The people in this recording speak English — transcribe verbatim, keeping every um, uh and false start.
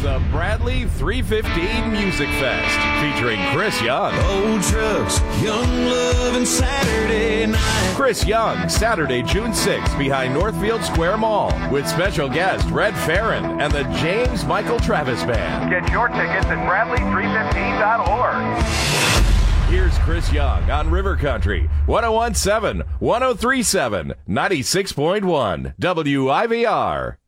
the Bradley three fifteen Music Fest, featuring Chris Young. Old trucks, young love, and Saturday night. Chris Young, Saturday, June sixth, behind Northfield Square Mall, with special guest Red Farron and the James Michael Travis Band. Get your tickets at bradley three fifteen dot org. Here's Chris Young on River Country, one oh one point seven, one oh three point seven, ninety-six point one, W I V R.